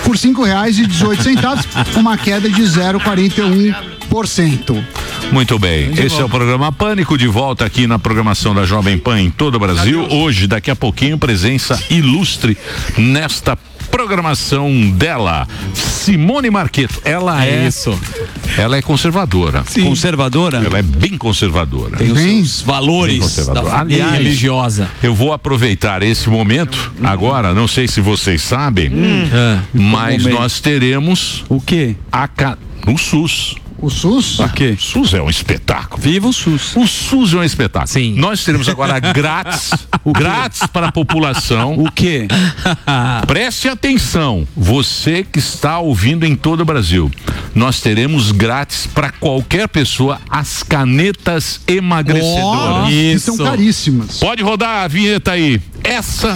por R$ 5,18, uma queda de 0,41%. Muito bem, esse é o programa Pânico, de volta aqui na programação da Jovem Pan em todo o Brasil. Hoje, daqui a pouquinho, presença ilustre nesta programação dela, Simone Marqueto. Ela é conservadora. Sim. Conservadora? Ela é bem conservadora. Tem os seus valores da família religiosa. Eu vou aproveitar esse momento agora, não sei se vocês sabem, mas nós teremos o quê? O SUS. O SUS? O SUS é um espetáculo. Viva o SUS. O SUS é um espetáculo. Sim. Nós teremos agora grátis para a população. O quê? Preste atenção, você que está ouvindo em todo o Brasil. Nós teremos grátis para qualquer pessoa as canetas emagrecedoras. Isso. São caríssimas. Pode rodar a vinheta aí. Essa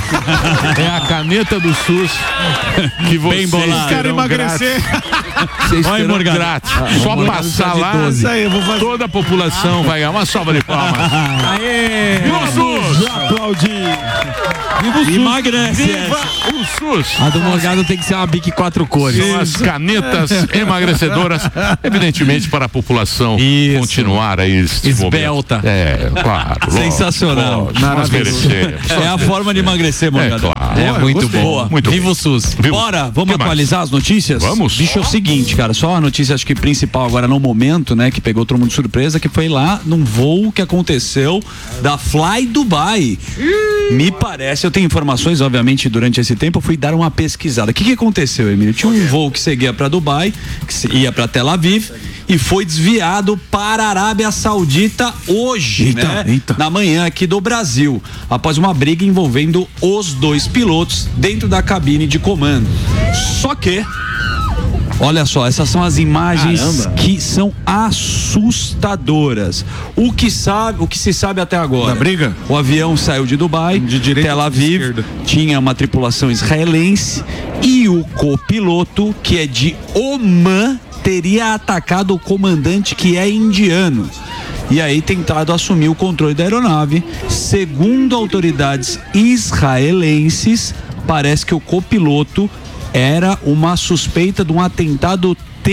é a caneta do SUS que vocês terão emagrecer. Vocês terão grátis. Só passar lá, toda a população vai ganhar uma salva de palmas. Aê! Viva o SUS! Aplaudir! Viva o SUS! Emagrece! Viva o SUS! A do Morgado tem que ser uma bique 4 cores. São as canetas emagrecedoras, evidentemente para a população continuar aí esbelta. Claro. Sensacional. Nós merecemos. É a forma de emagrecer, Morgado. Claro. É muito boa. Muito Viva o SUS. Bora, vamos atualizar as notícias? Vamos. Bicho, é o seguinte, cara, só a notícia acho que principal agora no momento, né, que pegou todo mundo de surpresa, que foi lá num voo que aconteceu da Fly Dubai. Me parece, eu tenho informações, obviamente, durante esse tempo eu fui dar uma pesquisada. O que aconteceu, Emílio? Tinha um voo que seguia para Dubai, que ia para Tel Aviv e foi desviado para a Arábia Saudita hoje, na manhã aqui do Brasil, após uma briga envolvendo os dois pilotos dentro da cabine de comando. Só que olha só, essas são as imagens que são assustadoras. O que se sabe até agora? Da briga? O avião saiu de Dubai, de Tel Aviv, tinha uma tripulação israelense e o copiloto, que é de Omã, teria atacado o comandante, que é indiano. E aí tentado assumir o controle da aeronave. Segundo autoridades israelenses, parece que o copiloto era uma suspeita de um atentado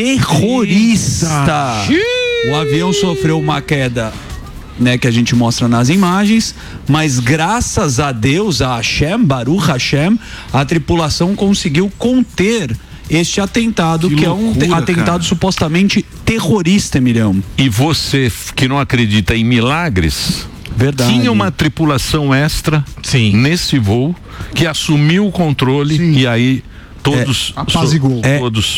terrorista. O avião sofreu uma queda, né, que a gente mostra nas imagens, mas graças a Deus, a Hashem, Baruch Hashem, a tripulação conseguiu conter este atentado, que loucura, é um atentado supostamente terrorista, Emilhão. E você que não acredita em milagres, verdade, tinha uma tripulação extra nesse voo que assumiu o controle e aí todos apaziguou. Todos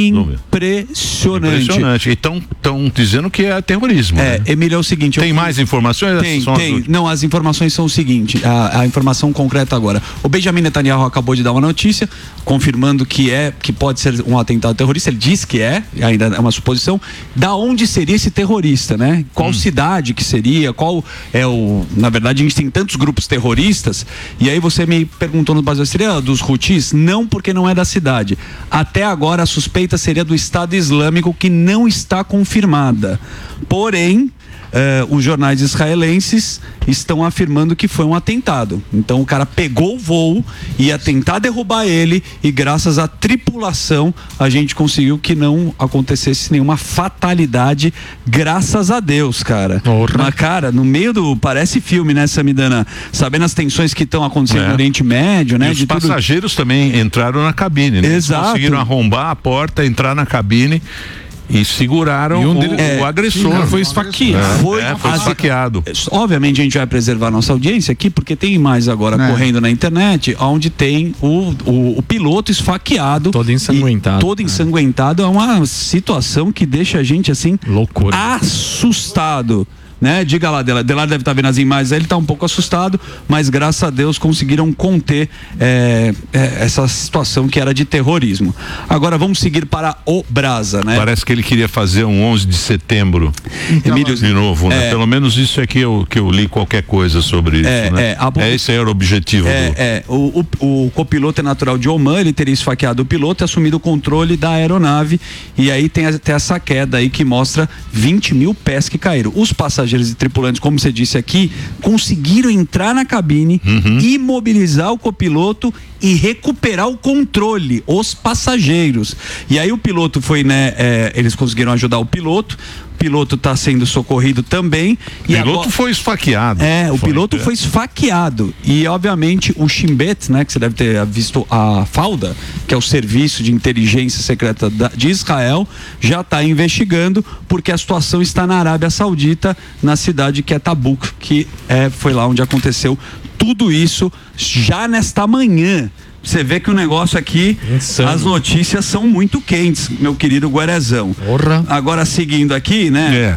impressionante. E estão dizendo que é terrorismo. Né? Emílio, é o seguinte. Tem mais informações? Tem. Não, as informações são o seguinte. A informação concreta agora. O Benjamin Netanyahu acabou de dar uma notícia confirmando que pode ser um atentado terrorista. Ele diz que ainda é uma suposição. Da onde seria esse terrorista, né? Qual cidade que seria? Qual é o... Na verdade, a gente tem tantos grupos terroristas. E aí você me perguntou no Brasil, seria dos Houthis? Não, porque não é da cidade. Até agora a suspeita seria do Estado Islâmico, que não está confirmada. Porém, os jornais israelenses estão afirmando que foi um atentado. Então o cara pegou o voo, ia tentar derrubar ele e graças à tripulação a gente conseguiu que não acontecesse nenhuma fatalidade, graças a Deus, cara. Mas, cara, no meio parece filme, né, Samidana? Sabendo as tensões que estão acontecendo no Oriente Médio, né? E os passageiros também entraram na cabine, né? Exato. Eles conseguiram arrombar a porta, entrar na cabine e seguraram o agressor. Foi esfaqueado. Foi esfaqueado. Obviamente a gente vai preservar nossa audiência aqui, porque tem mais agora correndo na internet, onde tem o piloto esfaqueado. Todo ensanguentado. Todo ensanguentado. É uma situação que deixa a gente assim, loucura, assustado. Né? Diga lá, Delar deve estar vendo as imagens, ele está um pouco assustado, mas graças a Deus conseguiram conter essa situação que era de terrorismo. Agora vamos seguir para o Brasa, né? Parece que ele queria fazer um 11 de setembro Emílio, de novo, né? Pelo menos isso é que eu li qualquer coisa sobre isso, né? Esse era o objetivo. O copiloto é natural de Omã, ele teria esfaqueado o piloto e assumido o controle da aeronave, e aí tem até essa queda aí que mostra 20 mil pés que caíram. Os passageiros passageiros e tripulantes, como você disse aqui, conseguiram entrar na cabine, imobilizar o copiloto e recuperar o controle, os passageiros. E aí o piloto foi, eles conseguiram ajudar o piloto está sendo socorrido também. O piloto foi esfaqueado. O piloto foi esfaqueado. E, obviamente, o Shin Bet, que você deve ter visto a FAUDA, que é o Serviço de Inteligência Secreta de Israel, já está investigando, porque a situação está na Arábia Saudita, na cidade que é Tabuk, que foi lá onde aconteceu tudo isso, já nesta manhã. Você vê que o negócio aqui, insano. As notícias são muito quentes, meu querido Guerezão. Porra. Agora, seguindo aqui,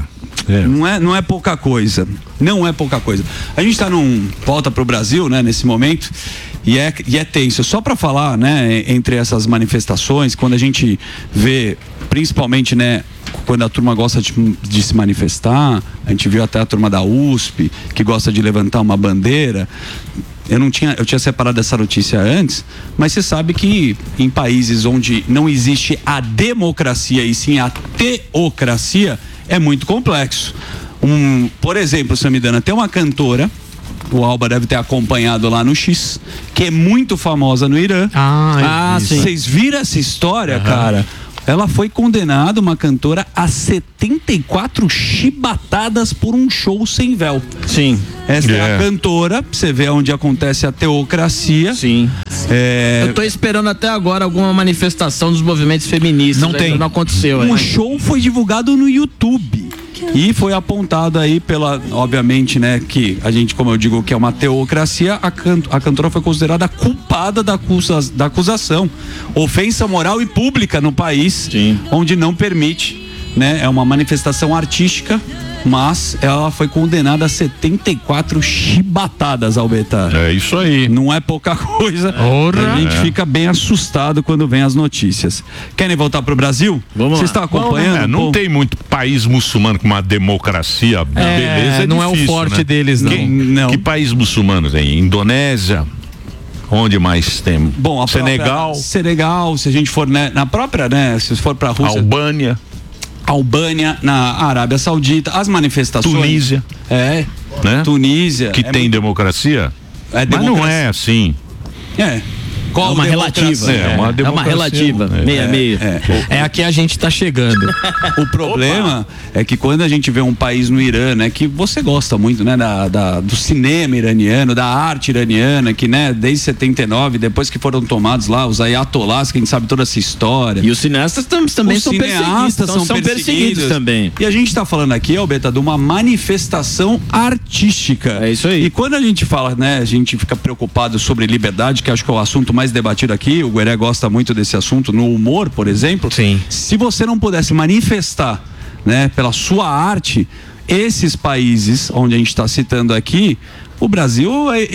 não é pouca coisa. Não é pouca coisa. A gente está volta pro Brasil, nesse momento, e é tenso. Só para falar, entre essas manifestações, quando a gente vê, principalmente, quando a turma gosta de se manifestar, a gente viu até a turma da USP, que gosta de levantar uma bandeira. Eu tinha separado essa notícia antes, mas você sabe que em países onde não existe a democracia e sim a teocracia, é muito complexo. Por exemplo, Samidana, tem uma cantora, o Alba deve ter acompanhado lá no X, que é muito famosa no Irã. Sim. Vocês viram essa história, cara? Ela foi condenada, uma cantora, a 74 chibatadas por um show sem véu. Sim. Essa é a cantora, você vê onde acontece a teocracia. Sim. Eu tô esperando até agora alguma manifestação dos movimentos feministas. Não aconteceu. O show foi divulgado no YouTube. E foi apontado aí obviamente, que a gente, como eu digo, que é uma teocracia, a cantora foi considerada culpada da acusação. Ofensa moral e pública no país, onde não permite, é uma manifestação artística, mas ela foi condenada a 74 chibatadas, Alberta. É isso aí. Não é pouca coisa. A gente fica bem assustado quando vem as notícias. Querem voltar pro Brasil? Vamos lá. Você está acompanhando? Não tem muito país muçulmano com uma democracia, beleza, não difícil, é o forte deles, não. Que país muçulmano tem? Indonésia? Onde mais tem? Bom, Senegal, se a gente for na própria, se for pra Rússia. Albânia, na Arábia Saudita, as manifestações. Tunísia. Tunísia. Que tem democracia? Mas não é assim. Qual uma relativa. É uma relativa. Meia. É aqui a gente tá chegando. O problema é que quando a gente vê um país no Irã, que você gosta muito, do cinema iraniano, da arte iraniana, que, desde 79, depois que foram tomados lá os ayatollahs, que a gente sabe toda essa história. E os cineastas também são perseguidos também. E a gente tá falando aqui, Alberta, de uma manifestação artística. É isso aí. E quando a gente fala, a gente fica preocupado sobre liberdade, que acho que é o assunto mais debatido aqui, o Gueré gosta muito desse assunto, no humor, por exemplo. Sim. Se você não pudesse manifestar, pela sua arte, esses países onde a gente está citando aqui, o Brasil,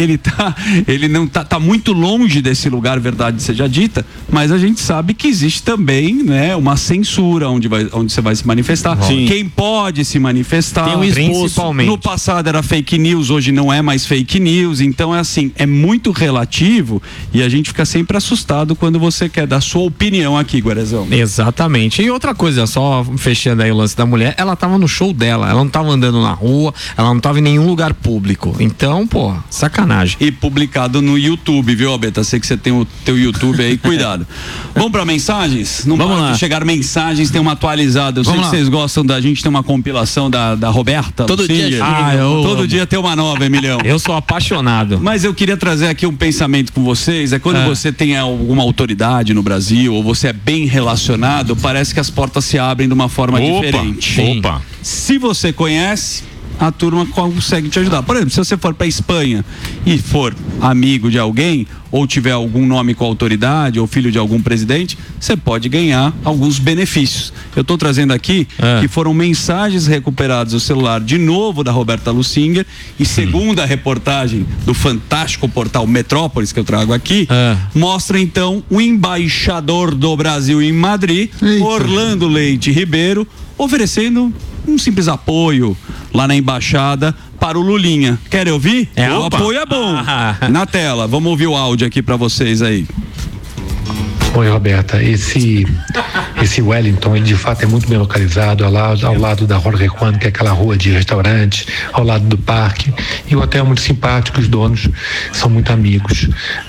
ele não tá muito longe desse lugar, verdade seja dita, mas a gente sabe que existe também, uma censura onde você vai se manifestar. Sim. Quem pode se manifestar. Tem um principalmente. No passado era fake news, hoje não é mais fake news, então é muito relativo e a gente fica sempre assustado quando você quer dar sua opinião aqui, Guerezão. Exatamente. E outra coisa, só fechando aí o lance da mulher, ela tava no show dela, ela não tava andando na rua, ela não tava em nenhum lugar público. Então, sacanagem. E publicado no YouTube, viu, Alberta? Sei que você tem o teu YouTube aí, cuidado. Vamos para mensagens? Não Vamos lá. Chegar mensagens, tem uma atualizada. Eu sei que vocês gostam da gente ter uma compilação da Roberta. Todo dia. Todo dia tem uma nova, Emilhão. Eu sou apaixonado. Mas eu queria trazer aqui um pensamento com vocês. Quando você tem alguma autoridade no Brasil, ou você é bem relacionado, parece que as portas se abrem de uma forma diferente. Se você conhece, a turma consegue te ajudar. Por exemplo, se você for para Espanha e for amigo de alguém, ou tiver algum nome com autoridade, ou filho de algum presidente, você pode ganhar alguns benefícios. Eu estou trazendo aqui que foram mensagens recuperadas do celular de novo da Roberta Lussinger, e segundo a reportagem do fantástico portal Metrópolis, que eu trago aqui, mostra então o embaixador do Brasil em Madrid, Orlando Leite Ribeiro, oferecendo um simples apoio lá na embaixada para o Lulinha. Querem ouvir? O apoio é bom. Na tela, vamos ouvir o áudio aqui para vocês aí. Oi, Roberta, esse Esse Wellington, ele de fato é muito bem localizado, ao lado da Jorge Juan, que é aquela rua de restaurantes, ao lado do parque. E o hotel é muito simpático, os donos são muito amigos.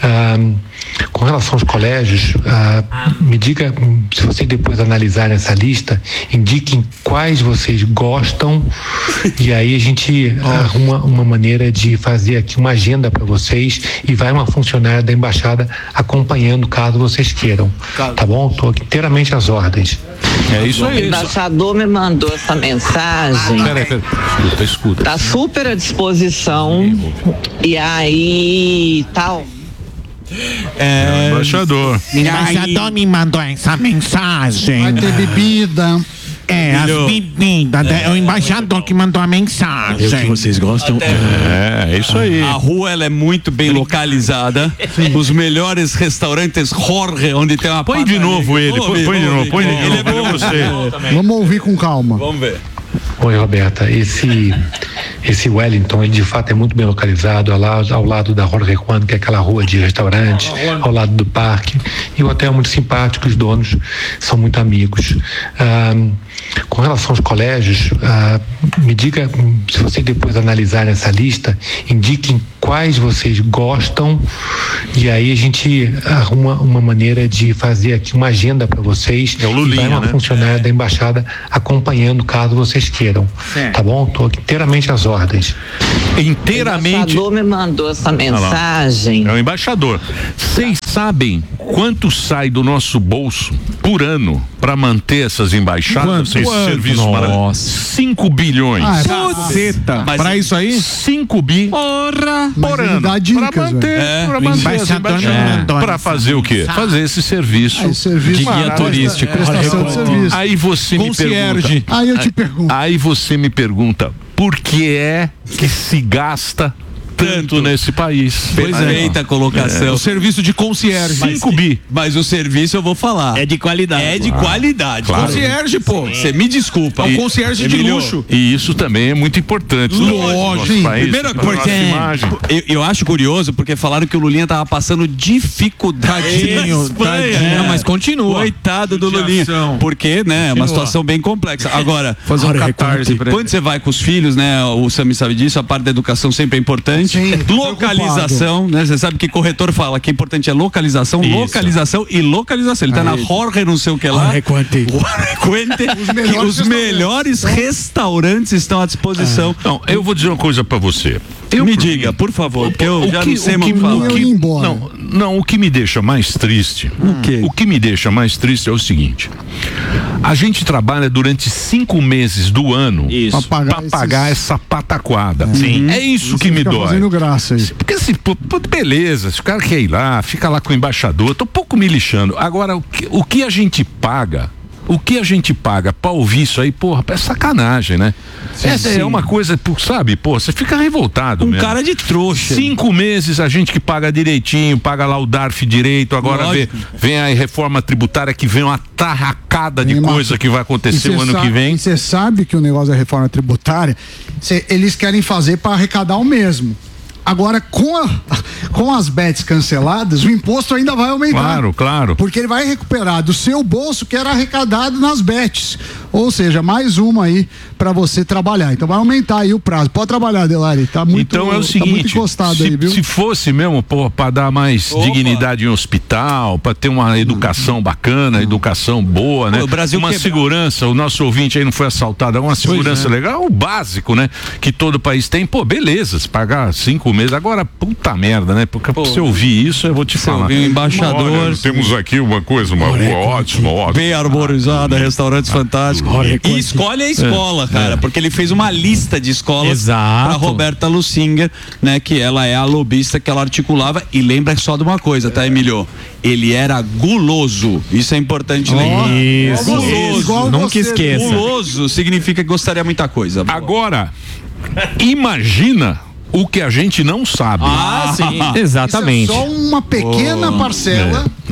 Com relação aos colégios, me diga, se vocês depois analisarem essa lista, indiquem quais vocês gostam e aí a gente arruma uma maneira de fazer aqui uma agenda para vocês e vai uma funcionária da embaixada acompanhando caso vocês queiram. Tá bom? Estou inteiramente às ordens. É isso aí. O embaixador me mandou essa mensagem. Peraí. Escuta. Tá super à disposição. E aí, tal. Embaixador. O embaixador me mandou essa mensagem. Vai ter bebida. As bebidas. É o embaixador que mandou a mensagem. É o que vocês gostam. É isso aí. A rua ela é muito bem localizada. Os melhores restaurantes Jorge, onde tem uma Põe de novo ele. Põe de novo. Ele é bom. Eu gostei. Vamos ouvir com calma. Vamos ver. Oi, Roberta. Esse Wellington, ele de fato é muito bem localizado, ao lado da Jorge Juan, que é aquela rua de restaurantes, ao lado do parque. E o hotel é muito simpático, os donos são muito amigos. Com relação aos colégios, me diga, se vocês depois analisarem essa lista, indiquem quais vocês gostam e aí a gente arruma uma maneira de fazer aqui uma agenda para vocês. É o Lulinha, e vai uma funcionária da embaixada acompanhando caso vocês queiram. Tá bom? Estou inteiramente às ordens. Inteiramente. O embaixador me mandou essa mensagem. É o embaixador. Vocês sabem quanto sai do nosso bolso por ano para manter essas embaixadas, esses serviços maravilhosos? 5 bilhões. Caceta. Pra isso aí? 5 bi por ano. Dá dicas, Para manter, velho. para fazer o quê? Fazer esse serviço serviço de guia turístico. Prestação de serviço. Aí você me pergunta. Aí eu te pergunto. Aí você me pergunta, por que é que se gasta tanto nesse país? Perfeita colocação. O serviço de concierge. 5 bi. Mas o serviço eu vou falar. É de qualidade. É de qualidade. Claro. Concierge, pô. Você me desculpa. É um concierge de luxo. E isso também é muito importante. Lógico. Primeira coisa, eu acho curioso porque falaram que o Lulinha tava passando dificuldade Tadinho, tadinho. Mas continua. Coitado do Lulinha. Porque, né, é uma situação bem complexa. Agora, fazer um catarse pra ele. quando você vai com os filhos, né, o Sami sabe disso, a parte da educação sempre é importante. Sim, Localização, né? Você sabe que corretor fala que importante é localização, Isso. localização e localização. Ele tá na Jorge não sei o que lá. Os melhores restaurantes estão à disposição. Não, eu vou dizer uma coisa pra você. Me diga, por favor, porque eu já não sei mais falar. Eu ia embora. Não, o que me deixa mais triste, o que me deixa mais triste é o seguinte: a gente trabalha durante 5 meses do ano para pagar essa pataquada. Sim. É isso que me dói. Fazendo graça aí. Porque assim, beleza, se o cara quer ir lá, fica lá com o embaixador, eu tô um pouco me lixando. Agora, o que a gente paga? O que a gente paga pra ouvir isso aí, porra, é sacanagem, né? Essa é uma coisa, sabe, pô, você fica revoltado mesmo. Cara de trouxa. 5 meses a gente que paga direitinho, paga lá o DARF direito, agora vem a reforma tributária que vem uma tarracada de coisa que vai acontecer o ano que vem. Você sabe que o negócio da reforma tributária, eles querem fazer para arrecadar o mesmo. Agora, com as bets canceladas, o imposto ainda vai aumentar. Claro. Porque ele vai recuperar do seu bolso que era arrecadado nas bets. Ou seja, mais uma aí para você trabalhar. Então vai aumentar aí o prazo. Pode trabalhar, Delari. Tá muito, então é o seguinte, tá muito encostado aí, viu? Se fosse mesmo, pô, para dar mais dignidade em hospital, para ter uma educação bacana, educação boa, né? O Brasil uma segurança, o nosso ouvinte aí não foi assaltado, uma segurança legal, o básico, né? Que todo país tem, pô, beleza, se pagar 5 meses, agora puta merda, né? Porque se eu ouvir isso, eu vou te falar. Ouvir o embaixador. Olha, temos aqui uma rua ótima. Bem arborizada, restaurantes fantásticos. E escolhe a escola, cara, porque ele fez uma lista de escolas para Roberta Lusinger, né? Que ela é a lobista que ela articulava. E lembra só de uma coisa, tá, Emílio? Ele era guloso. Isso é importante lembrar. Isso. Guloso. Nunca esqueça. Guloso significa que gostaria muita coisa. Agora, imagina o que a gente não sabe. Sim. Exatamente. Isso é só uma pequena parcela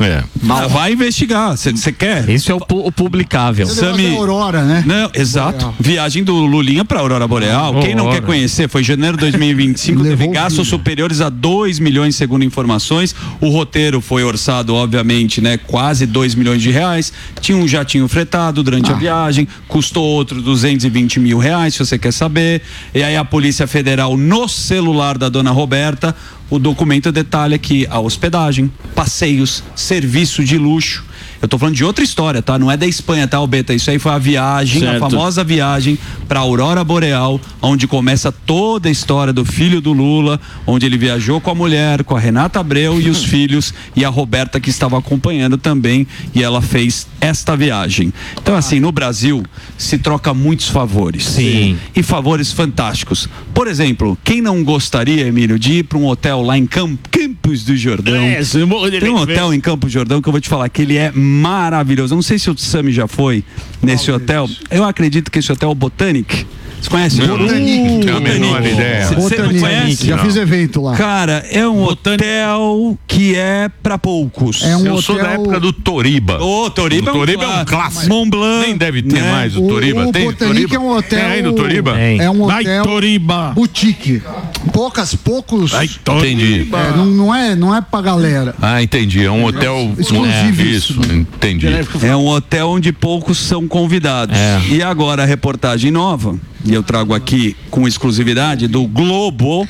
Mas vai investigar, você quer? Isso é o publicável. Sami, Aurora, né? Não, exato. Boreal. Viagem do Lulinha para Aurora Boreal. Quem não quer conhecer, foi janeiro de 2025, teve gastos superiores a 2 milhões, segundo informações. O roteiro foi orçado, obviamente, né? Quase 2 milhões de reais. Tinha um jatinho fretado durante a viagem, custou outro 220 mil reais, se você quer saber. E aí a Polícia Federal, no celular da dona Roberta, o documento detalha que a hospedagem, passeios, serviço de luxo. Eu tô falando de outra história, tá? Não é da Espanha, tá, Albeta? Isso aí foi a viagem, certo. A famosa viagem pra Aurora Boreal, onde começa toda a história do filho do Lula, onde ele viajou com a mulher, com a Renata Abreu e os filhos, e a Roberta que estava acompanhando também, e ela fez esta viagem. Então, assim, no Brasil se troca muitos favores. Sim. E favores fantásticos. Por exemplo, quem não gostaria, Emílio, de ir para um hotel lá em Campos do Jordão? Tem um hotel em Campos do Jordão que eu vou te falar que ele é maravilhoso. Eu não sei se o Sami já foi nesse hotel. Eu acredito que esse hotel é o Botanic. Você conhece? Botanic. Não, a menor ideia. Você não conhece? Já fiz evento lá. Cara, é um hotel que é pra poucos. Eu sou da época do Toriba. O Toriba é um clássico. Mont Blanc. Nem deve ter mais o Toriba. Tem Botanic Toriba? É um hotel. Tem aí no Toriba? É um hotel Toriba. boutique. Poucos. Entendi. Não é pra galera. Entendi. É um hotel exclusivo. Isso, entendi. É um hotel onde poucos são convidados. E agora a reportagem nova, e eu trago aqui com exclusividade do Globo.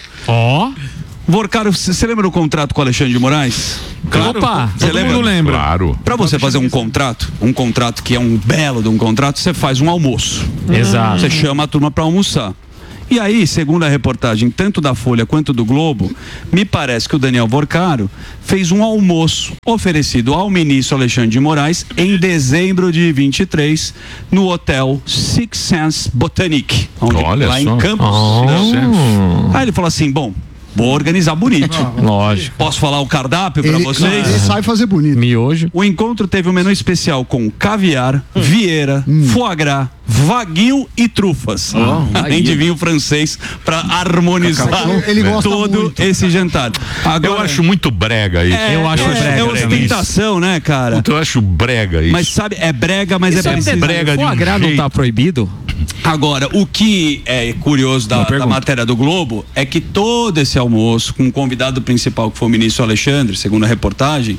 Vorcaro, você lembra do contrato com o Alexandre de Moraes? Claro. Opa, você lembra? Não lembra. Claro. Pra você fazer um contrato que é um belo de um contrato, você faz um almoço. Exato. Você chama a turma pra almoçar. E aí, segundo a reportagem, tanto da Folha quanto do Globo, me parece que o Daniel Vorcaro fez um almoço oferecido ao ministro Alexandre de Moraes em dezembro de 23, no hotel Six Sense Botanic, lá em Campos. Aí ele falou assim, bom, vou organizar bonito. Lógico. Posso falar o cardápio para vocês? Ele sabe fazer bonito. Miojo. O encontro teve um menu especial com caviar, vieira, foie gras, wagyu e trufas. Além de vinho francês para harmonizar todo esse jantar. Agora, eu acho muito brega isso. Eu acho brega. É ostentação, né, cara? Eu acho brega isso. Mas sabe, é brega, mas é preciso. Brega de foie gras não tá proibido? Agora, o que é curioso da matéria do Globo é que todo esse almoço, com o convidado principal, que foi o ministro Alexandre, segundo a reportagem,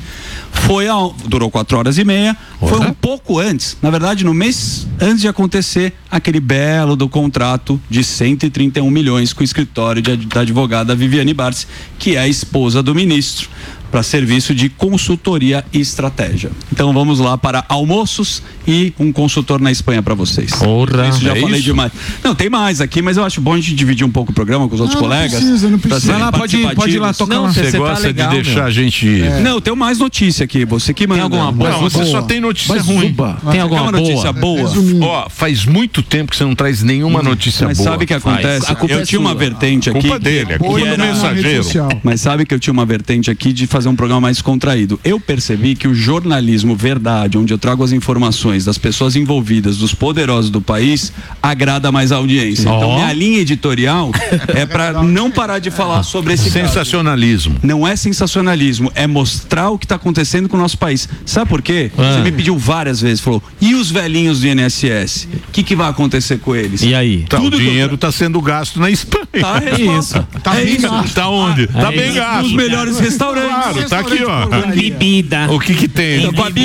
durou 4 horas e meia, foi um pouco antes, na verdade, no mês antes de acontecer aquele belo do contrato de 131 milhões com o escritório da advogada Viviane Barsi, que é a esposa do ministro, para serviço de consultoria e estratégia. Então vamos lá para almoços e um consultor na Espanha para vocês. Porra, isso já falei demais. Não, tem mais aqui, mas eu acho bom a gente dividir um pouco o programa com os outros colegas. Não precisa. Vai lá, pode ir lá tocar. Não, você gosta tá legal, de deixar a gente... Não, tem mais notícia aqui, você que manda. Tem alguma boa? Não, você só tem notícia ruim. Tem alguma notícia boa? Faz muito tempo que você não traz nenhuma notícia mas boa. Mas sabe o que acontece? Eu tinha uma vertente aqui. Culpa dele, é culpa do mensageiro. Mas sabe que eu tinha uma vertente aqui de fazer um programa mais contraído. Eu percebi que o jornalismo verdade, onde eu trago as informações das pessoas envolvidas, dos poderosos do país, agrada mais a audiência. Então, minha linha editorial é para não parar de falar sobre esse sensacionalismo. Caso. Não é sensacionalismo, é mostrar o que está acontecendo com o nosso país. Sabe por quê? Você me pediu várias vezes, falou, e os velhinhos do INSS? O que vai acontecer com eles? E aí? O dinheiro está sendo gasto na Espanha. Tá, isso. Tá bem gasto. Tá onde? Tá bem gasto. Nos melhores restaurantes. Claro, tá aqui, ó. Bebida. O que tem?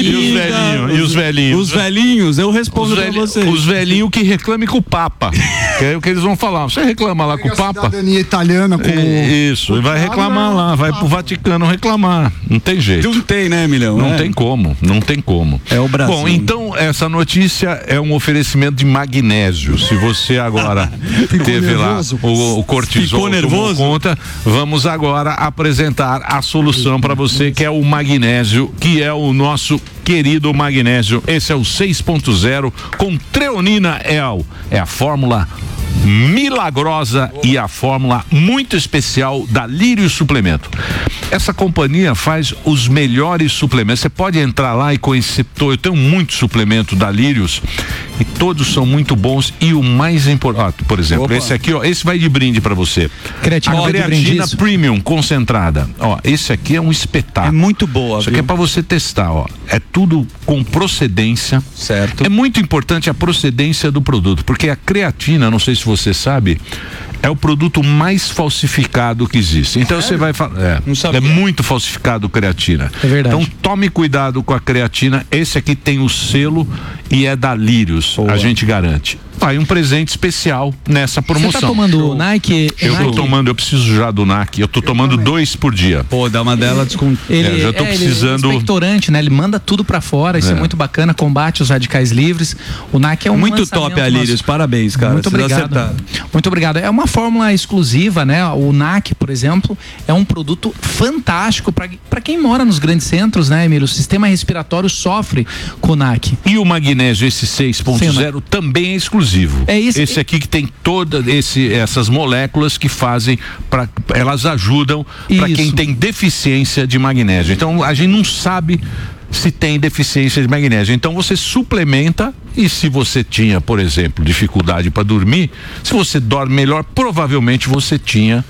E os velhinhos? Os velhinhos, eu respondo pra vocês. Os velhinhos que reclamem com o Papa. Que é o que eles vão falar. Você reclama lá com o Papa? Cidadania italiana com isso, e vai reclamar lá, vai pro Vaticano reclamar. Não tem jeito. Não tem, né, Milhão? Não tem como, não tem como. É o Brasil. Bom, então essa notícia é um oferecimento de magnésio. Se você agora teve nervoso. Lá o cortisol tomou conta, vamos agora apresentar a solução para você, que é o magnésio, que é o nosso querido magnésio. Esse é o 6.0 com treonina EL. É a fórmula milagrosa e a fórmula muito especial da Lírio Suplemento. Essa companhia faz os melhores suplementos. Você pode entrar lá e conhecer. Eu tenho muito suplemento da Lírios e todos são muito bons. E o mais importante, por exemplo, esse aqui, ó, esse vai de brinde pra você. A creatina premium concentrada. Ó, esse aqui é um espetáculo. É muito boa. Isso aqui é pra você testar, ó. É tudo com procedência. Certo. É muito importante a procedência do produto, porque a creatina, não sei se você sabe, é o produto mais falsificado que existe. Então você vai falar, é muito falsificado creatina. É verdade. Então tome cuidado com a creatina. Esse aqui tem o selo e é da Lírios. A gente garante. Vai um presente especial nessa promoção. Você tá tomando o Nike? Eu tô tomando, eu preciso já do Nike. Eu tô tomando 2 por dia. Pô, dá uma dela desconto. Ele já tô precisando. Ele é expectorante, né? Ele manda tudo pra fora. Isso é muito bacana. Combate os radicais livres. O Nike é um muito top, a Lírios. Parabéns, cara. Muito obrigado. Muito obrigado. É uma fórmula exclusiva, né? O NAC, por exemplo, é um produto fantástico para quem mora nos grandes centros, né, Emílio? O sistema respiratório sofre com o NAC. E o magnésio, esse 6.0, também é exclusivo. Esse aqui que tem todas essas moléculas que fazem, elas ajudam para quem tem deficiência de magnésio. Então a gente não sabe se tem deficiência de magnésio. Então você suplementa, e se você tinha, por exemplo, dificuldade para dormir, se você dorme melhor, provavelmente você tinha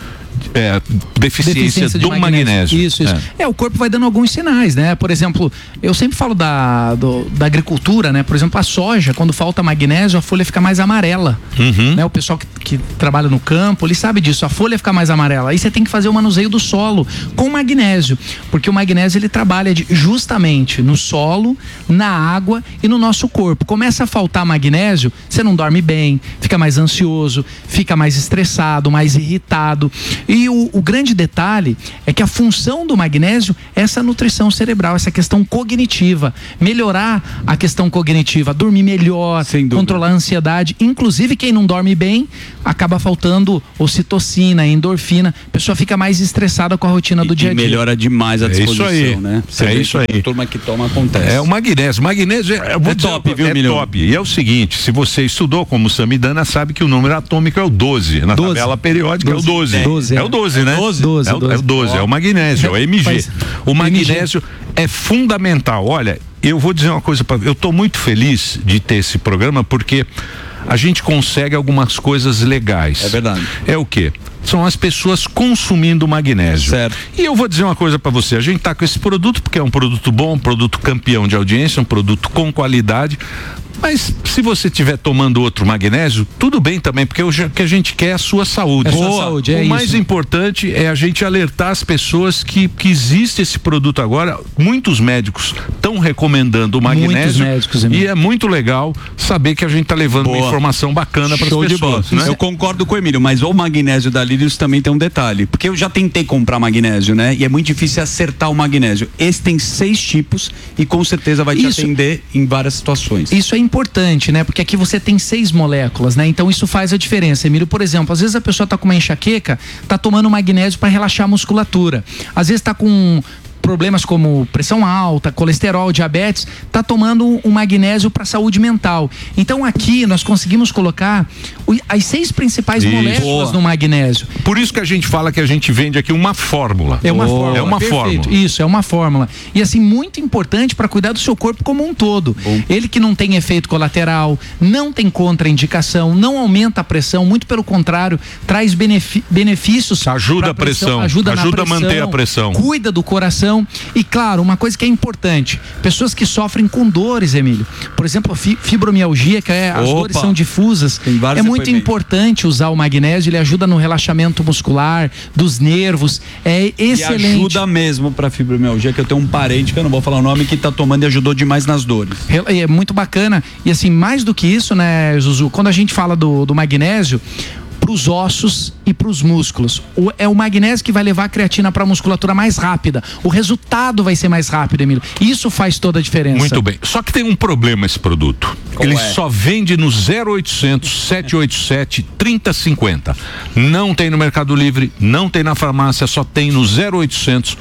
deficiência do magnésio. Isso. O corpo vai dando alguns sinais, né? Por exemplo, eu sempre falo da agricultura, né? Por exemplo, a soja, quando falta magnésio, a folha fica mais amarela. Né? O pessoal que trabalha no campo, ele sabe disso, a folha fica mais amarela. Aí você tem que fazer o manuseio do solo com magnésio, porque o magnésio ele trabalha justamente no solo, na água e no nosso corpo. Começa a faltar magnésio, você não dorme bem, fica mais ansioso, fica mais estressado, mais irritado. E o grande detalhe é que a função do magnésio é essa nutrição cerebral, essa questão cognitiva, melhorar a questão cognitiva, dormir melhor, controlar a ansiedade. Inclusive quem não dorme bem acaba faltando ocitocina, endorfina, a pessoa fica mais estressada com a rotina do dia a dia. Melhora demais a disposição, né? Isso aí. A turma que toma acontece. É o magnésio. Magnésio é top, viu, Milhão? Top. E é o seguinte, se você estudou como Samidana, sabe que o número atômico é o 12. Na tabela periódica é o 12. É o 12, né? 12. É o 12, é o magnésio, é o MG. O magnésio é fundamental. Olha, eu vou dizer uma coisa eu tô muito feliz de ter esse programa porque a gente consegue algumas coisas legais. É verdade. É o quê? São as pessoas consumindo magnésio. Certo. E eu vou dizer uma coisa pra você, a gente tá com esse produto porque é um produto bom, um produto campeão de audiência, um produto com qualidade. Mas se você estiver tomando outro magnésio, tudo bem também, porque o que a gente quer é a sua saúde. O mais importante é a gente alertar as pessoas que existe esse produto agora. Muitos médicos estão recomendando o magnésio. E é muito legal saber que a gente está levando uma informação bacana para as pessoas. Né? Eu concordo com o Emílio, mas o magnésio da Lírios também tem um detalhe. Porque eu já tentei comprar magnésio, né? E é muito difícil acertar o magnésio. Esse tem 6 tipos e com certeza vai te atender em várias situações. Isso é importante, né? Porque aqui você tem 6 moléculas, né? Então isso faz a diferença, Emílio. Por exemplo, às vezes a pessoa tá com uma enxaqueca, tá tomando magnésio para relaxar a musculatura. Às vezes tá com problemas como pressão alta, colesterol, diabetes, tá tomando um magnésio para saúde mental. Então aqui nós conseguimos colocar as 6 principais moléculas no magnésio. Por isso que a gente fala que a gente vende aqui uma fórmula. É uma fórmula. É uma fórmula. Isso, é uma fórmula. E assim, muito importante para cuidar do seu corpo como um todo. Ele que não tem efeito colateral, não tem contraindicação, não aumenta a pressão, muito pelo contrário, traz benefícios. Ajuda a pressão, ajuda a manter a pressão. Cuida do coração. E claro, uma coisa que é importante, pessoas que sofrem com dores, Emílio, por exemplo, fibromialgia, que as dores são difusas, é muito importante usar o magnésio, ele ajuda no relaxamento muscular, dos nervos, é excelente. E ajuda mesmo para fibromialgia, que eu tenho um parente, que eu não vou falar o nome, que tá tomando e ajudou demais nas dores. É muito bacana, e assim, mais do que isso, né, Zuzu, quando a gente fala do magnésio, para os ossos e para os músculos. É o magnésio que vai levar a creatina para a musculatura mais rápida. O resultado vai ser mais rápido, Emílio. Isso faz toda a diferença. Muito bem. Só que tem um problema esse produto. Ele só vende no 0800 787 3050. Não tem no Mercado Livre, não tem na farmácia, só tem no 0800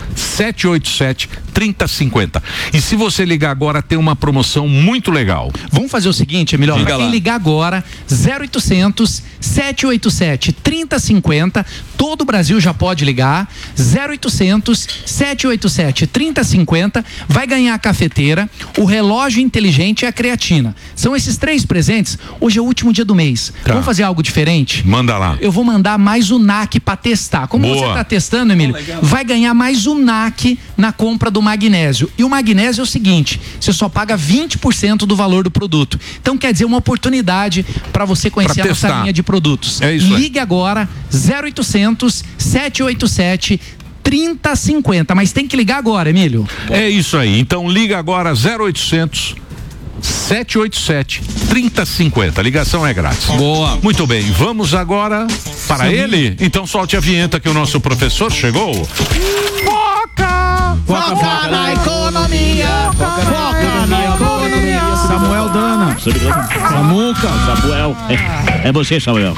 787 3050. E se você ligar agora, tem uma promoção muito legal. Vamos fazer o seguinte, Emílio, para quem ligar agora, 0800 787 787 3050. Todo o Brasil já pode ligar. 0800 787 3050. Vai ganhar a cafeteira, o relógio inteligente e a creatina. São esses 3 presentes. Hoje é o último dia do mês. Tá. Vamos fazer algo diferente? Manda lá. Eu vou mandar mais o NAC para testar. Como Boa. você está testando, Emílio, vai ganhar mais o NAC na compra do magnésio. E o magnésio é o seguinte: você só paga 20% do valor do produto. Então quer dizer, uma oportunidade para você conhecer a nossa linha de produtos. É isso. Ligue agora 0800 787 3050. Mas tem que ligar agora, Emílio. É isso aí. Então liga agora 0800 787 3050. Ligação é grátis. Boa. Muito bem, vamos agora para ele. Então solte a vinheta que o nosso professor chegou. Foca! Foca na economia. Foca na economia. Samuel Dana. Samuca. Samuel. É você, Samuel.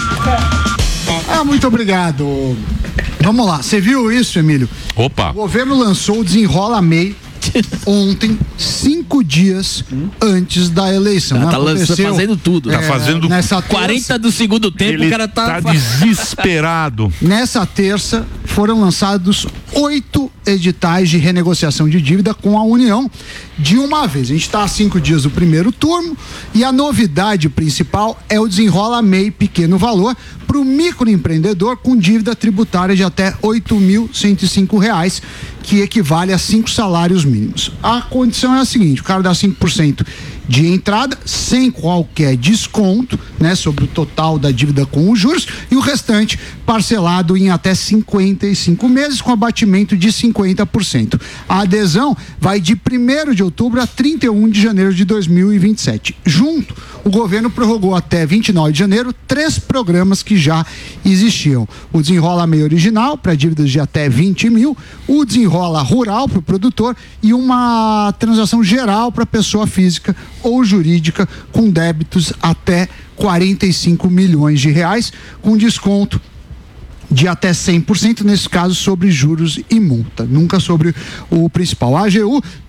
Muito obrigado. Vamos lá, você viu isso, Emílio? Opa. O governo lançou o Desenrola MEI ontem, 5 dias antes da eleição. Tá fazendo tudo. Tá fazendo nessa 40 do segundo tempo, ele o cara tá desesperado. Nessa terça foram lançados 8 editais de renegociação de dívida com a União de uma vez. A gente está a 5 dias do primeiro turno e a novidade principal é o Desenrola MEI pequeno valor para o microempreendedor com dívida tributária de até R$ 8.105, que equivale a 5 salários mínimos. A condição é a seguinte: o cara dá 5% de entrada, sem qualquer desconto, né, sobre o total da dívida com os juros, e o restante parcelado em até 55 meses, com abatimento de 50%. A adesão vai de 1º de outubro a 31 de janeiro de 2027. Junto, o governo prorrogou até 29 de janeiro 3 programas que já existiam: o Desenrola MEI original, para dívidas de até 20 mil, o Desenrola Rural para o produtor e uma transação geral para pessoa física ou jurídica com débitos até 45 milhões de reais, com desconto de até 100%, nesse caso sobre juros e multa, nunca sobre o principal. A AGU